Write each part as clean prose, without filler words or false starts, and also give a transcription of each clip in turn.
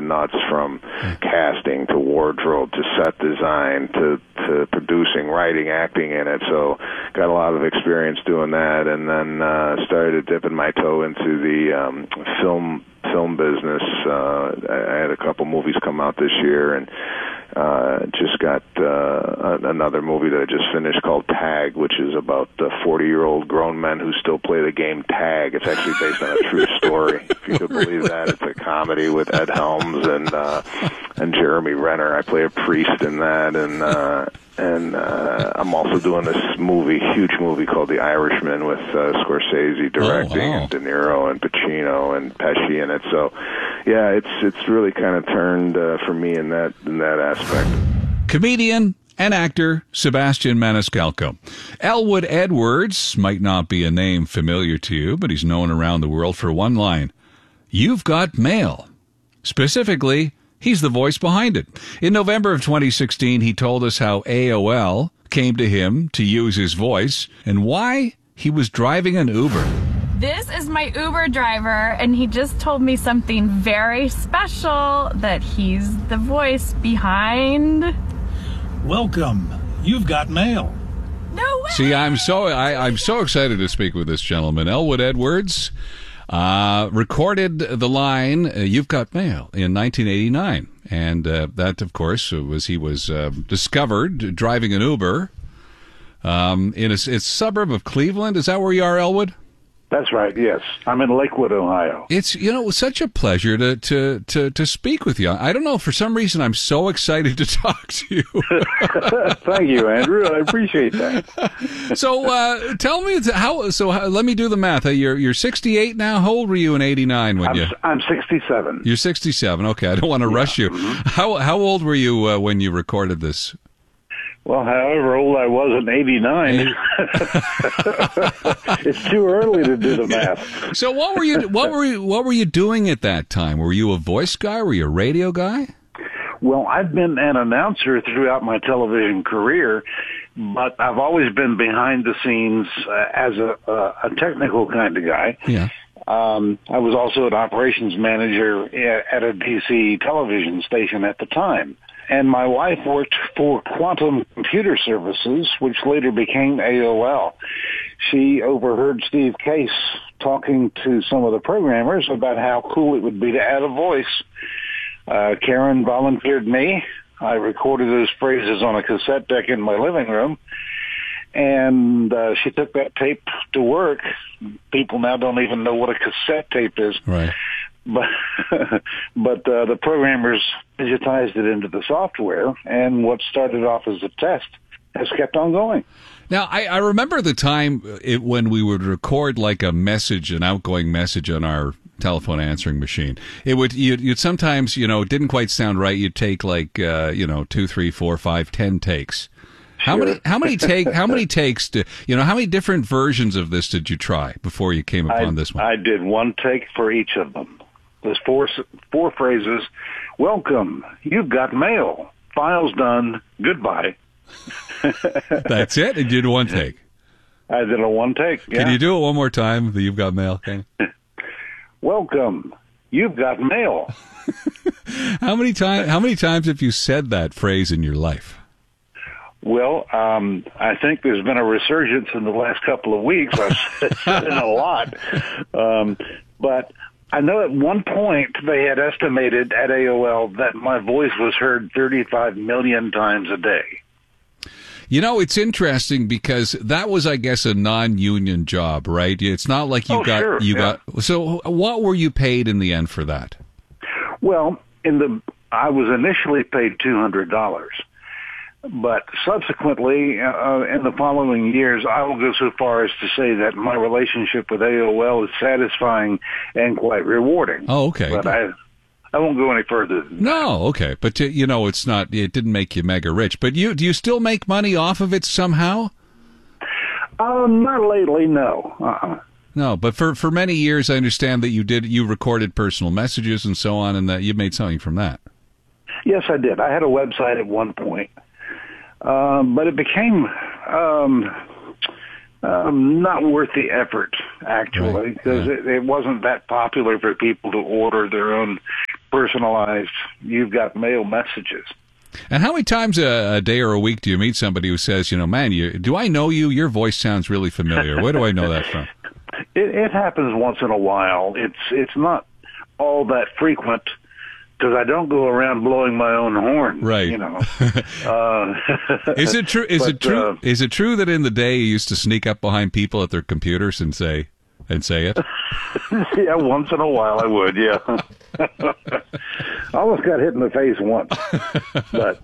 nuts, from casting to wardrobe to set design to producing, writing, acting in it. So got a lot of experience doing that, and then started dipping my toe into the film business. I had a couple movies come out this year, and just got another movie that I just finished called Tag, which is about 40-year-old grown men who still play the game tag. It's actually based on a true story, if you could believe that. It's a comedy with Ed Helms and Jeremy Renner. I play a priest in that, and I'm also doing this huge movie called The Irishman with Scorsese directing, and De Niro and Pacino and Pesci in it. So, yeah, it's really kind of turned for me in that aspect. Comedian and actor Sebastian Maniscalco. Elwood Edwards might not be a name familiar to you, but he's known around the world for one line: "You've got mail." Specifically, he's the voice behind it. In November of 2016, he told us how AOL came to him to use his voice and why he was driving an Uber. This is my Uber driver, and he just told me something very special, that he's the voice behind... Welcome. You've got mail. No way! See, I'm so excited to speak with this gentleman. Elwood Edwards recorded the line, "You've got mail," in 1989. And that, of course, he was discovered driving an Uber in a suburb of Cleveland. Is that where you are, Elwood? That's right, yes. I'm in Lakewood, Ohio. It's, such a pleasure to speak with you. I don't know, for some reason I'm so excited to talk to you. Thank you, Andrew. I appreciate that. So tell me, let me do the math. You're 68 now. How old were you in 89 when I'm 67. You're 67. Okay, I don't want to rush you. Mm-hmm. How old were you when you recorded this? Well, however old I was in 89, it's too early to do the math. So what were you doing at that time? Were you a voice guy? Were you a radio guy? Well, I've been an announcer throughout my television career, but I've always been behind the scenes as a technical kind of guy. Yeah. I was also an operations manager at a DC television station at the time. And my wife worked for Quantum Computer Services, which later became AOL. She overheard Steve Case talking to some of the programmers about how cool it would be to add a voice. Karen volunteered me. I recorded those phrases on a cassette deck in my living room. And she took that tape to work. People now don't even know what a cassette tape is. Right. But the programmers digitized it into the software, and what started off as a test has kept on going. Now, I remember the time when we would record like an outgoing message on our telephone answering machine. You'd sometimes, it didn't quite sound right. You'd take 2, 3, 4, 5, 10 takes. Sure. How many takes how many different versions of this did you try before you came upon this one? I did one take for each of them. There's four phrases. Welcome. You've got mail. File's done. Goodbye. That's it? And you did one take? I did a one take, yeah. Can you do it one more time, the "You've got mail"? Okay. Welcome. You've got mail. How many times have you said that phrase in your life? Well, I think there's been a resurgence in the last couple of weeks. I've said it a lot. But I know at one point they had estimated at AOL that my voice was heard 35 million times a day. It's interesting because that was, I guess, a non-union job, right? It's not like you got. So what were you paid in the end for that? Well, I was initially paid $200. But subsequently, in the following years, I will go so far as to say that my relationship with AOL is satisfying and quite rewarding. Oh, okay. But I won't go any further than that. No, okay. But, it's not, it didn't make you mega rich. But do you still make money off of it somehow? Not lately, no. No, but for many years, I understand that you recorded personal messages and so on, and that you made something from that. Yes, I did. I had a website at one point. But it became not worth the effort, actually, because it wasn't that popular for people to order their own personalized You've Got Mail messages. And how many times a day or a week do you meet somebody who says, man, do I know you? Your voice sounds really familiar. Where do I know that from? It happens once in a while. It's not all that frequent because I don't go around blowing my own horn. Right. Is it true? Is it true that in the day you used to sneak up behind people at their computers and say it? Yeah, once in a while I would. Yeah. I almost got hit in the face once. But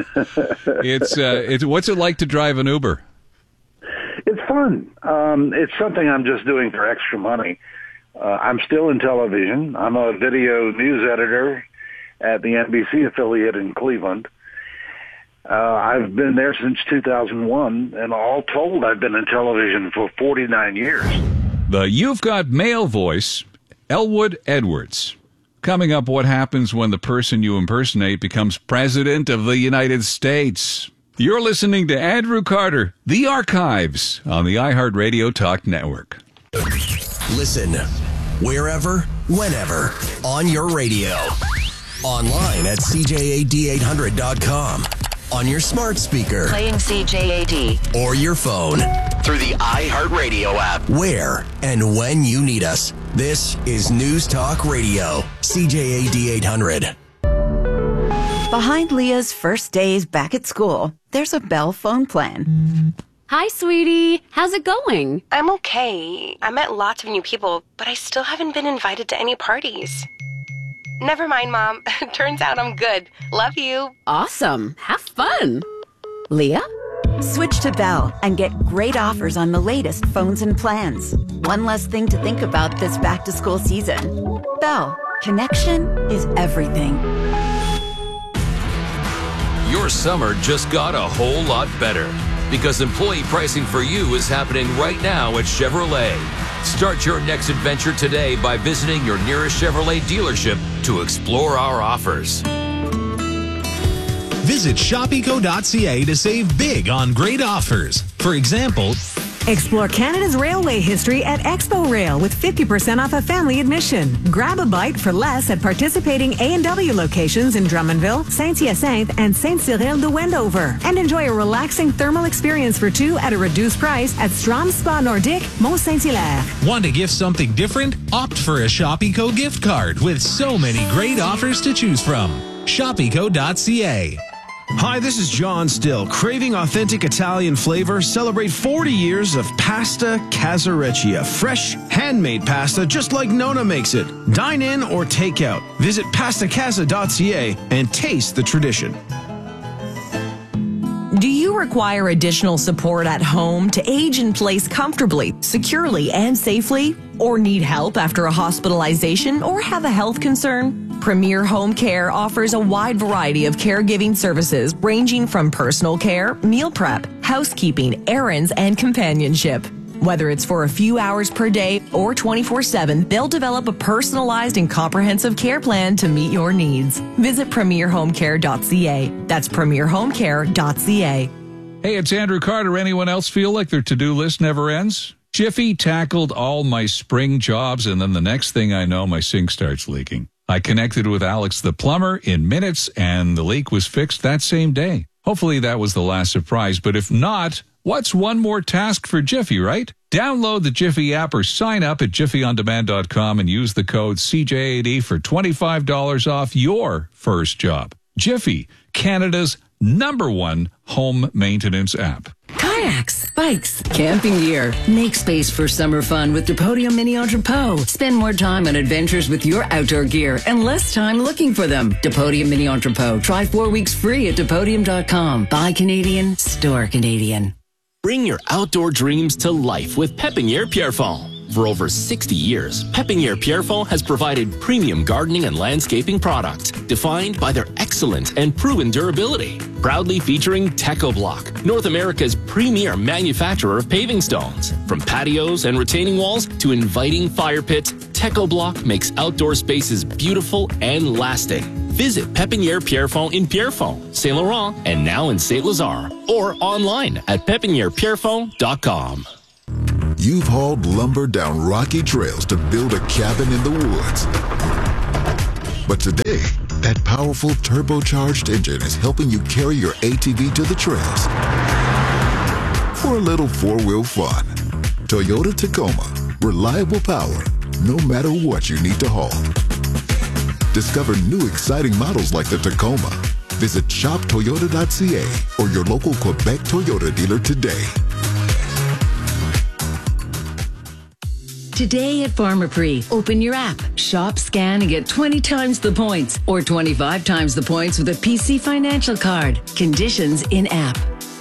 it's what's it like to drive an Uber? It's fun. It's something I'm just doing for extra money. I'm still in television. I'm a video news editor at the NBC affiliate in Cleveland. I've been there since 2001, and all told, I've been in television for 49 years. The You've Got Mail voice, Elwood Edwards. Coming up, what happens when the person you impersonate becomes President of the United States? You're listening to Andrew Carter, The Archives, on the iHeartRadio Talk Network. Listen wherever, whenever, on your radio. Online at CJAD800.com. On your smart speaker. Playing CJAD. Or your phone. Through the iHeartRadio app. Where and when you need us. This is News Talk Radio. CJAD 800. Behind Leah's first days back at school, there's a Bell phone plan. Hi, sweetie. How's it going? I'm okay. I met lots of new people, but I still haven't been invited to any parties. Never mind, Mom. Turns out I'm good. Love you. Awesome. Have fun. Leah? Switch to Bell and get great offers on the latest phones and plans. One less thing to think about this back-to-school season. Bell. Connection is everything. Your summer just got a whole lot better because employee pricing for you is happening right now at Chevrolet. Start your next adventure today by visiting your nearest Chevrolet dealership to explore our offers. Visit shopeco.ca to save big on great offers. For example, explore Canada's railway history at Expo Rail with 50% off a family admission. Grab a bite for less at participating A&W locations in Drummondville, Saint-Hyacinthe, and Saint-Cyril-de-Wendover. And enjoy a relaxing thermal experience for two at a reduced price at Strom Spa Nordique, Mont-Saint-Hilaire. Want to gift something different? Opt for a Shopeco gift card with so many great offers to choose from. Shopeco.ca. Hi, this is John Still. Craving authentic Italian flavor? Celebrate 40 years of Pasta Casareccia. Fresh, handmade pasta just like Nona makes it. Dine in or take out. Visit pastacasa.ca and taste the tradition. Do you require additional support at home to age in place comfortably, securely, and safely? Or need help after a hospitalization or have a health concern? Premier Home Care offers a wide variety of caregiving services ranging from personal care, meal prep, housekeeping, errands, and companionship. Whether it's for a few hours per day or 24/7, they'll develop a personalized and comprehensive care plan to meet your needs. Visit premierhomecare.ca. That's premierhomecare.ca. Hey, it's Andrew Carter. Anyone else feel like their to-do list never ends? Jiffy tackled all my spring jobs, and then the next thing I know, my sink starts leaking. I connected with Alex the plumber in minutes, and the leak was fixed that same day. Hopefully that was the last surprise, but if not, what's one more task for Jiffy, right? Download the Jiffy app or sign up at jiffyondemand.com and use the code CJAD for $25 off your first job. Jiffy, Canada's #1 home maintenance app. Kayaks, bikes, camping gear. Make space for summer fun with Depodium Mini Entrepot. Spend more time on adventures with your outdoor gear and less time looking for them. Depodium Mini Entrepot. Try 4 weeks free at Depodium.com. Buy Canadian, store Canadian. Bring your outdoor dreams to life with Pépinière Pierrefonds. For over 60 years, Pépinière Pierrefonds has provided premium gardening and landscaping products defined by their excellent and proven durability. Proudly featuring TechoBlock, North America's premier manufacturer of paving stones. From patios and retaining walls to inviting fire pits, TechoBlock makes outdoor spaces beautiful and lasting. Visit Pépinière Pierrefonds in Pierrefonds, Saint Laurent, and now in Saint Lazare, or online at pépinièrePierrefonds.com. You've hauled lumber down rocky trails to build a cabin in the woods. But today, That powerful turbocharged engine is helping you carry your ATV to the trails for a little four-wheel fun. Toyota Tacoma. Reliable power, no matter what you need to haul. Discover new exciting models like the Tacoma. Visit shoptoyota.ca or your local Quebec Toyota dealer today. Today at Pharmaprix, open your app, shop, scan, and get 20 times the points or 25 times the points with a PC Financial card. Conditions in app.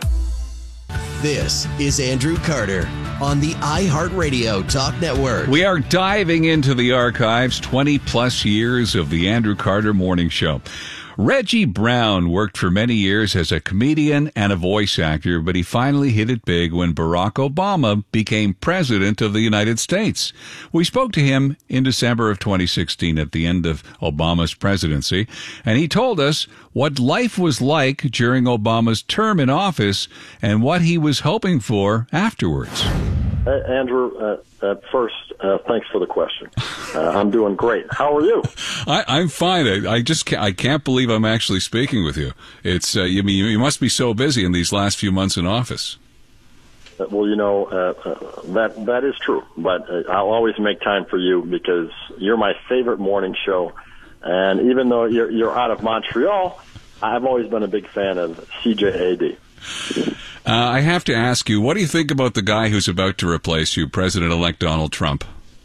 This is Andrew Carter on the iHeartRadio Talk Network. We are diving into the archives, 20-plus years of the Andrew Carter Morning Show. Reggie Brown worked for many years as a comedian and a voice actor, but he finally hit it big when Barack Obama became president of the United States. We spoke to him in December of 2016 at the end of Obama's presidency, and he told us what life was like during Obama's term in office and what he was hoping for afterwards. Andrew, first, thanks for the question. I'm doing great. How are you? I'm fine. I can't believe I'm actually speaking with you. It's you must be so busy in these last few months in office. Well, that is true. But I'll always make time for you because you're my favorite morning show. And even though you're out of Montreal, I've always been a big fan of CJAD. I have to ask you, what do you think about the guy who's about to replace you, President-elect Donald Trump?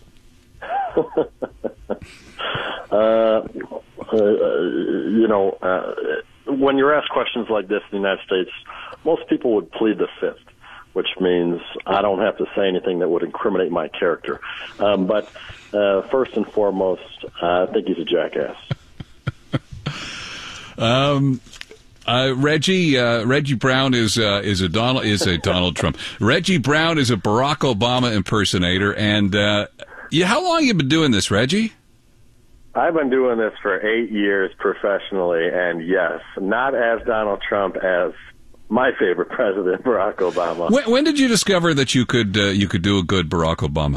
When you're asked questions like this in the United States, most people would plead the fifth, which means I don't have to say anything that would incriminate my character. But first and foremost, I think he's a jackass. Reggie Brown is a Donald Trump. Reggie Brown is a Barack Obama impersonator, and how long have you been doing this, Reggie? I've been doing this for 8 years professionally, and yes, not as Donald Trump, as my favorite president, Barack Obama. When did you discover that you could do a good Barack Obama?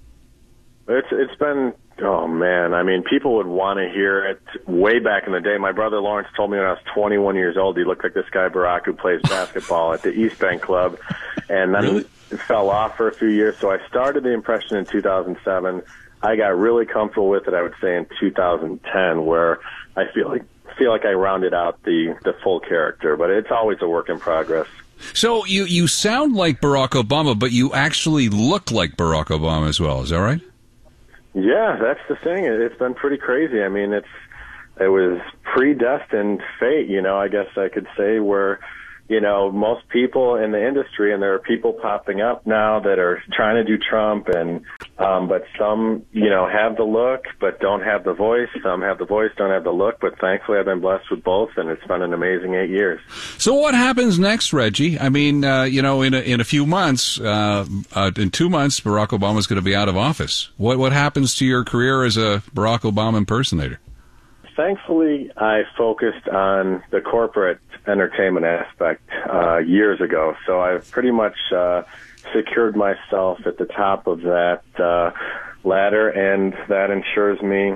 It's been. Oh, man. I mean, people would want to hear it way back in the day. My brother Lawrence told me when I was 21 years old, he looked like this guy Barack who plays basketball at the East Bank Club. And then it fell off for a few years. So I started the impression in 2007. I got really comfortable with it, I would say, in 2010, where I feel like I rounded out the full character. But it's always a work in progress. So you sound like Barack Obama, but you actually look like Barack Obama as well. Is that right? Yeah, that's the thing. It's been pretty crazy. I mean, it was predestined fate, I guess I could say, where, most people in the industry, and there are people popping up now that are trying to do Trump, and but some, have the look but don't have the voice. Some have the voice, don't have the look, but thankfully I've been blessed with both, and it's been an amazing 8 years. So what happens next, Reggie? I mean, in a few months, in 2 months, Barack Obama's going to be out of office. What happens to your career as a Barack Obama impersonator? Thankfully, I focused on the corporate entertainment aspect years ago, so I've pretty much secured myself at the top of that ladder, and that ensures me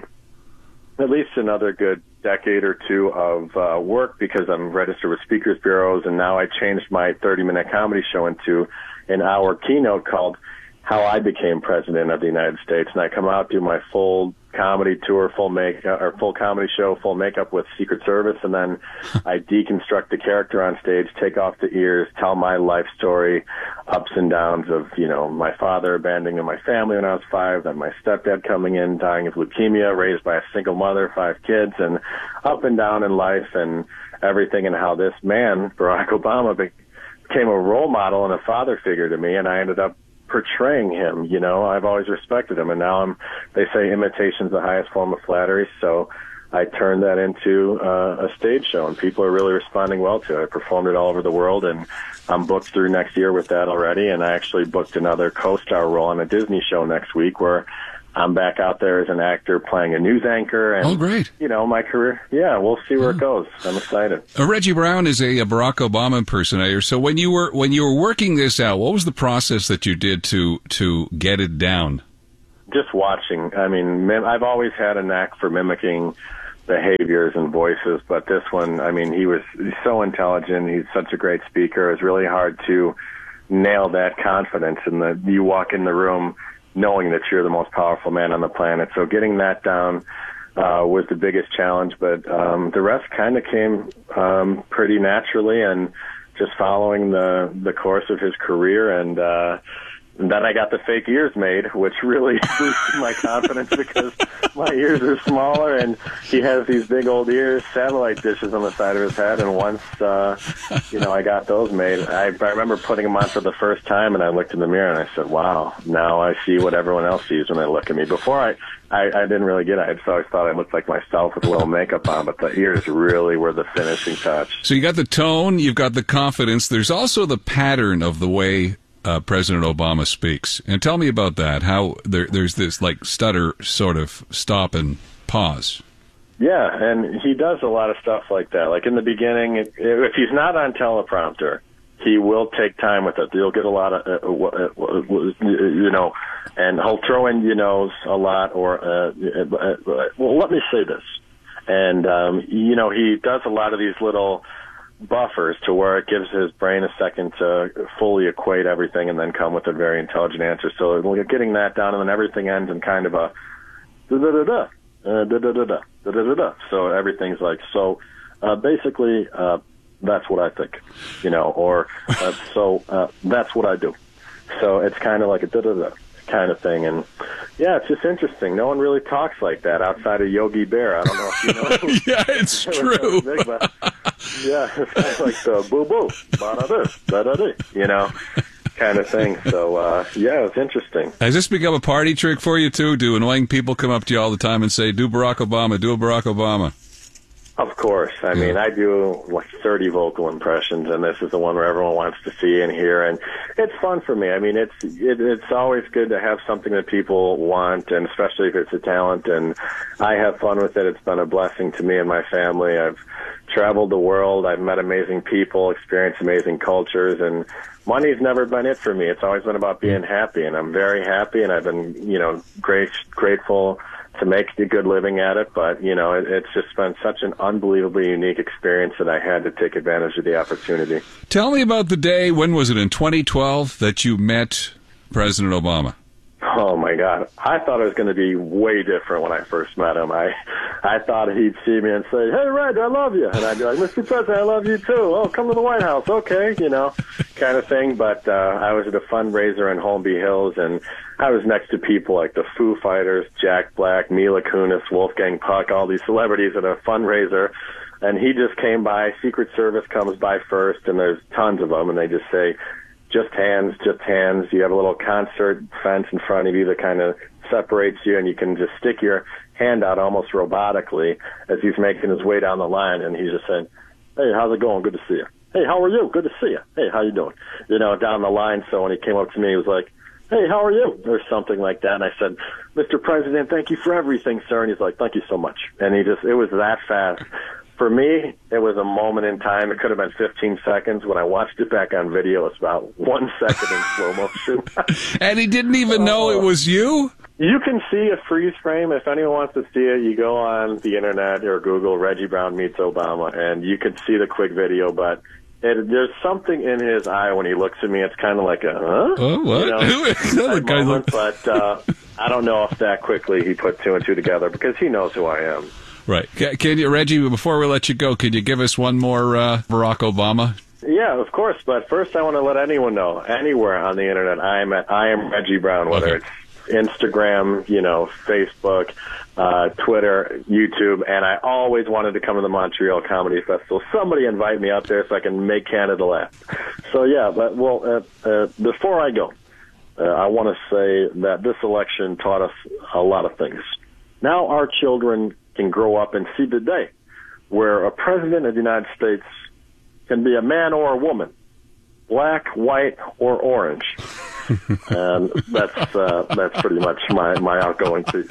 at least another good decade or two of work, because I'm registered with speakers bureaus, and now I changed my 30-minute comedy show into an hour keynote called How I Became President of the United States, and I come out, do my full comedy tour, full comedy show, full makeup with Secret Service, and then I deconstruct the character on stage, take off the ears, tell my life story, ups and downs of, my father abandoning my family when I was 5, then my stepdad coming in, dying of leukemia, raised by a single mother, 5 kids, and up and down in life and everything, and how this man, Barack Obama, became a role model and a father figure to me, and I ended up portraying him. I've always respected him, and now they say imitation's the highest form of flattery, so I turned that into a stage show, and people are really responding well to it. I performed it all over the world, and I'm booked through next year with that already, and I actually booked another co-star role on a Disney show next week where I'm back out there as an actor playing a news anchor. And, oh, great. My career, we'll see where it goes. I'm excited. Reggie Brown is a Barack Obama impersonator. So when you were working this out, what was the process that you did to get it down? Just watching. I mean, I've always had a knack for mimicking behaviors and voices, but this one, I mean, he's so intelligent. He's such a great speaker. It's really hard to nail that confidence, and you walk in the room knowing that you're the most powerful man on the planet. So getting that down was the biggest challenge, but the rest kind of came pretty naturally, and just following the course of his career, and then I got the fake ears made, which really boosted my confidence because my ears are smaller, and he has these big old ears, satellite dishes on the side of his head, and once, I got those made, I remember putting them on for the first time, and I looked in the mirror, and I said, wow, now I see what everyone else sees when they look at me. Before, I didn't really get it. I just always thought I looked like myself with a little makeup on, but the ears really were the finishing touch. So you got the tone, you've got the confidence. There's also the pattern of the way President Obama speaks. And tell me about that, how there's this like stutter sort of stop and pause. Yeah, and he does a lot of stuff like that. Like in the beginning, if he's not on teleprompter, he will take time with it. You'll get a lot of, and he'll throw in, a lot, or, well, let me say this. And, he does a lot of these little buffers to where it gives his brain a second to fully equate everything and then come with a very intelligent answer. So we're getting that down, and then everything ends in kind of a da-da-da-da, da-da-da-da, da-da-da-da. So everything's like, so basically that's what I think, or that's what I do. So it's kind of like a da-da-da kind of thing. And yeah, it's just interesting. No one really talks like that outside of Yogi Bear. I don't know if you know. Yeah, it's true. Big, but yeah, it's kind of like the boo-boo, ba-da-da, da-da-da, kind of thing. So, yeah, it's interesting. Has this become a party trick for you, too? Do annoying people come up to you all the time and say, do Barack Obama, do a Barack Obama? Of course. I mean, I do like 30 vocal impressions, and this is the one where everyone wants to see and hear, and it's fun for me. I mean, it's always good to have something that people want, and especially if it's a talent, and I have fun with it. It's been a blessing to me and my family. I've traveled the world. I've met amazing people, experienced amazing cultures, and money's never been it for me. It's always been about being happy, and I'm very happy, and I've been, grateful to make a good living at it, but, it's just been such an unbelievably unique experience that I had to take advantage of the opportunity. Tell me about the day, when was it, in 2012, that you met President Obama? Oh, my God. I thought it was going to be way different when I first met him. I thought he'd see me and say, hey, Reg, I love you. And I'd be like, Mr. President, I love you too. Oh, come to the White House. Okay, kind of thing. But I was at a fundraiser in Holmby Hills, and I was next to people like the Foo Fighters, Jack Black, Mila Kunis, Wolfgang Puck, all these celebrities at a fundraiser. And he just came by. Secret Service comes by first, and there's tons of them, and they just say, just hands, just hands. You have a little concert fence in front of you that kind of separates you, and you can just stick your hand out almost robotically as he's making his way down the line, and he's just saying, hey, how's it going? Good to see you. Hey, how are you? Good to see you. Hey, how you doing? Down the line. So when he came up to me, he was like, hey, how are you? Or something like that. And I said, Mr. President, thank you for everything, sir. And he's like, thank you so much. And it was that fast. For me, it was a moment in time. It could have been 15 seconds. When I watched it back on video, it's about 1 second in slow motion. And he didn't even know it was you? You can see a freeze frame. If anyone wants to see it, you go on the internet or Google Reggie Brown meets Obama, and you can see the quick video. But there's something in his eye when he looks at me. It's kind of like a, huh? Oh, what? Moment, but I don't know if that quickly he put two and two together because he knows who I am. Right. Can you, Reggie, before we let you go, can you give us one more Barack Obama? Yeah, of course. But first I want to let anyone know, anywhere on the internet, I am Reggie Brown, whether it's Instagram, Facebook, Twitter, YouTube, and I always wanted to come to the Montreal Comedy Festival. Somebody invite me up there so I can make Canada laugh. So, yeah, but, before I go, I want to say that this election taught us a lot of things. Now our children can grow up and see the day where a president of the United States can be a man or a woman, black, white, or orange. And that's pretty much my outgoing piece.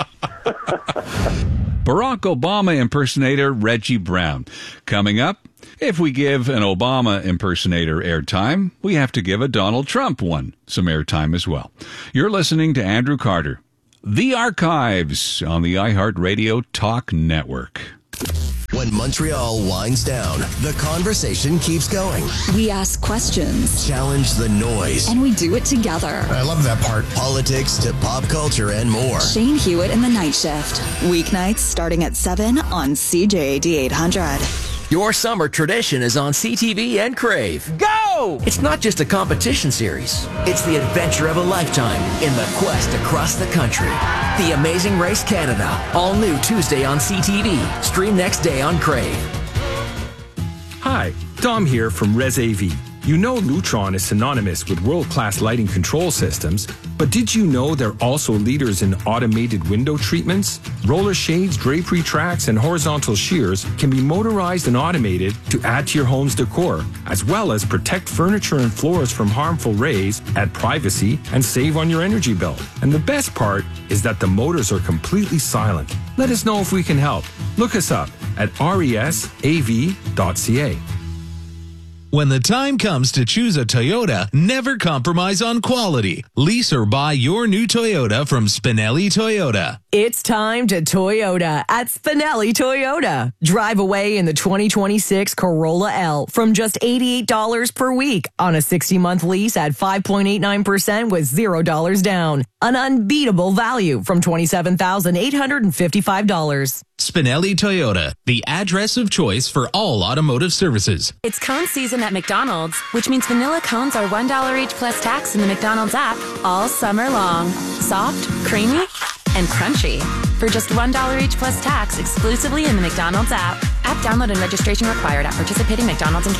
Barack Obama impersonator Reggie Brown. Coming up, if we give an Obama impersonator airtime, we have to give a Donald Trump one some airtime as well. You're listening to Andrew Carter. The Archives on the iHeartRadio Talk Network. When Montreal winds down, the conversation keeps going. We ask questions. Challenge the noise. And we do it together. I love that part. Politics to pop culture and more. Shane Hewitt in the Night Shift. Weeknights starting at 7 on CJAD 800. Your summer tradition is on CTV and Crave. Go! It's not just a competition series. It's the adventure of a lifetime in the quest across the country. The Amazing Race Canada. All new Tuesday on CTV. Stream next day on Crave. Hi, Dom here from Res AV. You know Lutron is synonymous with world-class lighting control systems, but did you know they're also leaders in automated window treatments? Roller shades, drapery tracks, and horizontal shears can be motorized and automated to add to your home's decor, as well as protect furniture and floors from harmful rays, add privacy, and save on your energy bill. And the best part is that the motors are completely silent. Let us know if we can help. Look us up at resav.ca. When the time comes to choose a Toyota, never compromise on quality. Lease or buy your new Toyota from Spinelli Toyota. It's time to Toyota at Spinelli Toyota. Drive away in the 2026 Corolla L from just $88 per week on a 60-month lease at 5.89% with $0 down. An unbeatable value from $27,855. Spinelli Toyota, the address of choice for all automotive services. It's cone season at McDonald's, which means vanilla cones are $1 each plus tax in the McDonald's app all summer long. Soft, creamy, and crunchy. For just $1 each plus tax exclusively in the McDonald's app. App download and registration required at participating McDonald's and